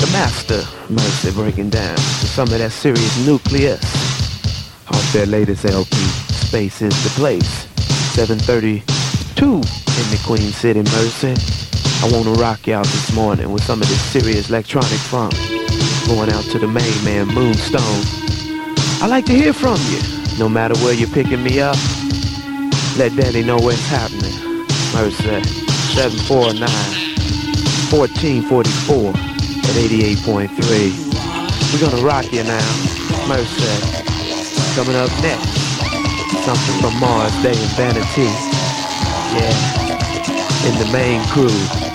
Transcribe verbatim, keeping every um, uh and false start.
master, Mercy, breaking down to some of that serious nucleus off their latest L P, Space is the Place. seven thirty-two in the Queen City, Mercy. I wanna rock you out this morning with some of this serious electronic funk. Going out to the main man, Moonstone. I like to hear from you, no matter where you're picking me up. Let Danny know where it's happening. Mercy, seven four nine, one four four four at eighty-eight point three. We're gonna rock you now. Mercy. Coming up next, something from Mars, Day and Vanity. Yeah, in the main crew.